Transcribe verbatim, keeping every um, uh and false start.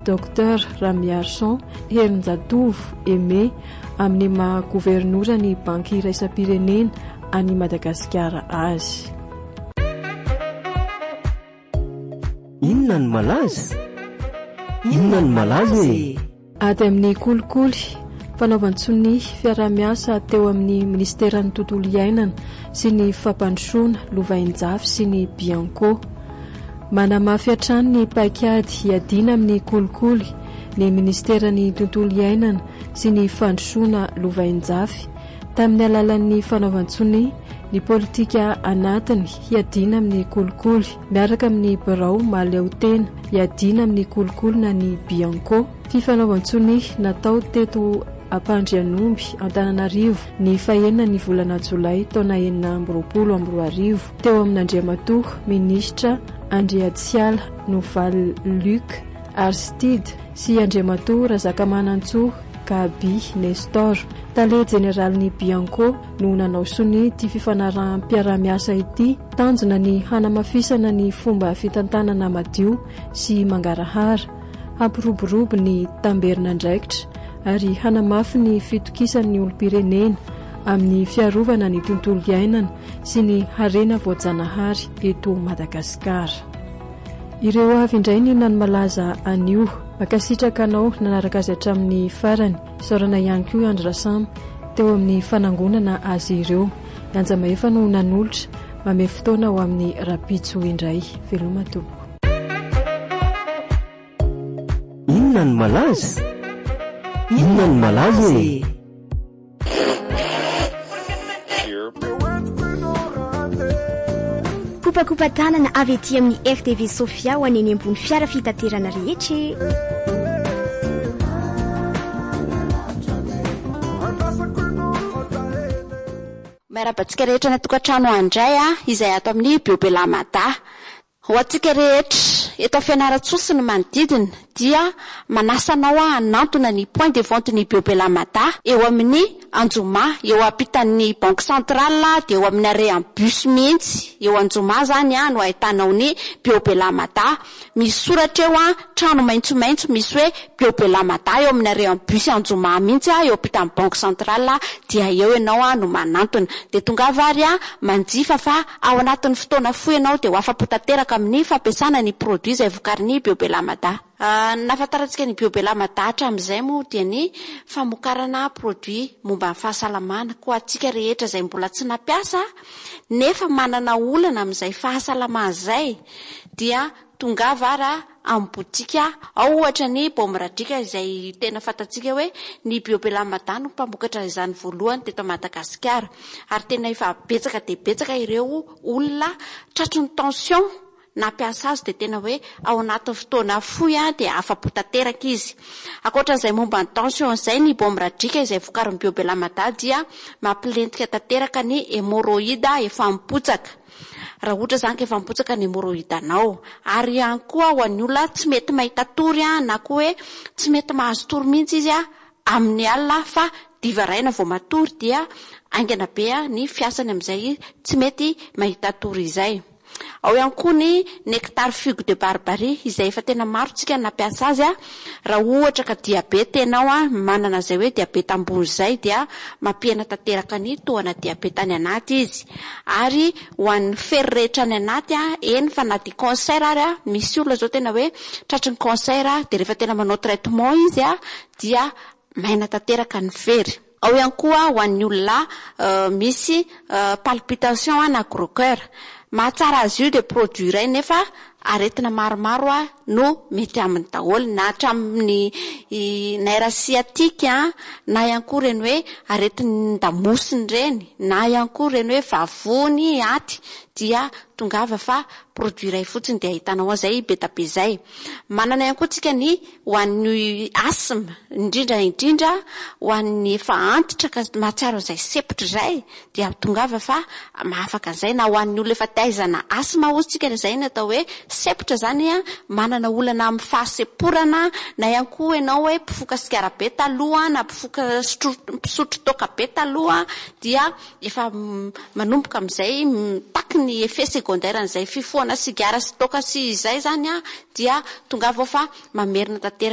Docteur Ramiarson Herinjatovo Aimé amin'ny maha gouvernora ny banky iraisam-pirenena any Madagasikara azy. Inona ny malaza? Inona ny malaza e? Ady amin'ny kolikoly fanaovan-tsony fiarah-miasa teo amin'ny ministeran'ny tontolo iainana sy ny fampandrosoana Lovainjafy sy ny Bianco. Manamafy hatrany ny paikady hiadiana amin'ny kolikoly ny ministeran'ny tontolo iainana sy ny fandrosoana Lovainjafy tamin'ny alalan'ny fanaovan-tsony ny politika anatiny hiadiana amin'ny kolikoly miaraka amin'ny birao mahaleotena hiadiana amin'ny kolikoly na ny Bianco. Fifanaovan-tsony natao teto Ampandrianomby Antananarivo ny fahenina ny volana Jolay taona enina amby roapolo amby roa arivo teo amin'ny Andriamatoa ministra Andriatsiala Noval Luc Aristide sy Andriamatoa Razakamanantsoa Gabi Nestor. Tale Jeneraly Bianco no nanao sony ty fifanarahan'mpiaramiasa ity tanjona ny hanamafisana ny fomba fitantanana madio sy mangarahara, hampiroborobo ny tamberina ndraikitra ary hanamafy ny fitokisan'ny olom-pirenena amin'ny fiarovana ny tontolo iainana sy ny harena voajanahary eto Madagasikara. Ireo avy indray ny nanimalaza anio, makasitraka anao nanaraka azy hatramin'ny farany, saorana ihany koa Andra Sam teo amin'ny fanangonana azy ireo. Anja maefa no nanolotra mame fotoana ho amin'ny rapitso indray. Veloma tompoko. Inona ny malaza? Inona ny malaza e? Kopakopa tanana avy ety amin'ny R T V Sofia ho aneny ambony fiara fitaterana rehetra. Marabantsika rehetra na tokantrano andray a izay ato amin'ny Biobelamada. Ho antsika rehetra eto fianaratsosy ny manodidina dia manasanao a hanantona ny point de vente ny Biobelamada eo amin'ny Anjoma, eo ampitan'ny banque centrale dia eo amin'ny arrêt en bus mihitsy. Eo Anjoma zany a no ahitanao ny Biobelamada. Misy soratra eo a trano maitsomaitso misy hoe Biobelamada eo amin'ny arrêt en bus Anjoma mihitsy a eo ampitan'ny banque centrale dia eo ianao a no manantona. De tonga vary a manjifa fa ao anatin'ny fotoana fohy ianao dia ho afapo tanteraka amin'ny fampiasana ny produit izay vokarin'ny Biobelamada. Uh, nafantarantsika ny Biobelamada hatramin'izay moa dia ny famokarana produit momba ny fahasalamana ko antsika rehetra izay mbola tsy nampiasa nefa manana olana amin'izay fahasalamana izay dia tonga vara amin'ny botika ao ohatra ny Bomradrika izay tena fantatsika hoe ny Biobelamada no mpamokatra izany voalohany teto Madagasikara ary tena efa betsaka dia betsaka ireo olona tratron'ny tension nampiasa azy dia tena hoe ao anatin'ny fotoana fohy dia afapo tanteraka izy. Ankoatran'izay momba ny tension izay ny Bomradrika izay vokarin'ny Biobelamada dia mampilentika tanteraka ny hémorroïde efa mipotsaka. Raha ohatra zany ka efa mipotsaka ny hémorroïde anao ary ihany koa ho an'ny olona tsy mety mahita tory na koa hoe tsy mety mahazo tory mihitsy izy amin'ny alina fa divaraina vao matory dia aingana be ny fiasany amin'izay tsy mety mahita tory izay. Ao ihany koa ny nectar figue de barbarie izay efa tena maro tsika nampiasa azy a raha ohatra ka diabeta ianao a manana izay hoe diabeta ambony izay dia mampihena tanteraka ny tohana diabeta any anaty izy ary ho an'ny fery rehetra any anaty a eny fa na di cancer ary a misy olona zao tena hoe tratrin'ny cancer dia rehefa tena manao traitement izy a dia maina tanteraka ny fery. Ao ihany koa ho an'ny olona uh, misy uh, palpitation na gros cœur. Mahatsara azy io dia produit iray nefa aretina maromaro a no mety amin'ny daholo na hatramin'ny nerf sciatique na ihany koa reny hoe aretin'ny damosiny reny na ihany koa reny hoe vavony aty dia tongava fa produit iray fotsiny dia ahitanao an'izay beta be izay. Manana ihany koa tsika ny ho an'ny asthme indrindra indrindra ho an'ny efa antitra ka mahatsiaro izay sepitra izay dia tongava fa mahafaka an'izay na ho an'ny olona efa taizana asthme ozy tsika izay ny atao hoe sepitra zany a manana olana amin'ny fahaseporana na ihany koa ianao hoe mpifoka sigara be taloha na mpifoka mpisotro toaka be taloha dia efa manomboka amin'izay taky ny effet secondaire an'izay fifohana sigara sy toaka sy izay zany a dia tongava fa mamerina tanteraka